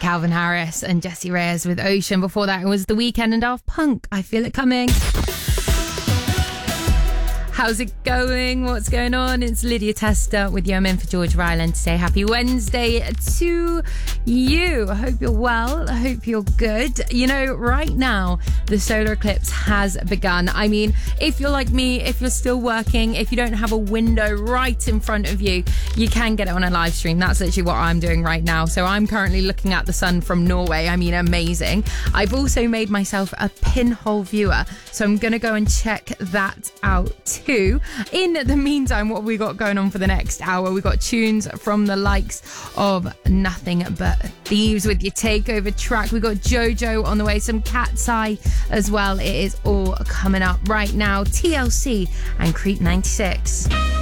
Calvin Harris and Jessie Reyes with Ocean. Before that, it was The Weeknd and Daft Punk, I Feel It Coming. How's it going? What's going on? It's Lydia Tester with you. I'm in for George Ryland to say happy Wednesday to you. I hope you're well. I hope you're good. You know, right now, the solar eclipse has begun. I mean, if you're like me, if you're still working, if you don't have a window right in front of you, you can get it on a live stream. That's literally what I'm doing right now. So I'm currently looking at the sun from Norway. I mean, amazing. I've also made myself a pinhole viewer. So I'm going to go and check that out too. In the meantime, what have we got going on for the next hour? We've got tunes from the likes of Nothing But Thieves with your takeover track. We've got Jojo on the way, some Cat's Eye as well. It is all coming up right now. TLC and Creep 96.